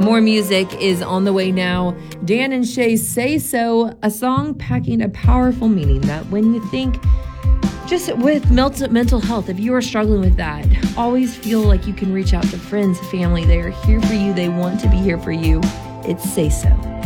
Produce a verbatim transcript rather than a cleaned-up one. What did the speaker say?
More music is on the way now. Dan and Shay Say So, a song packing a powerful meaning that when you think just with mental health, if you are struggling with that, always feel like you can reach out to friends, family. They are here for you. They want to be here for you. It's Say So.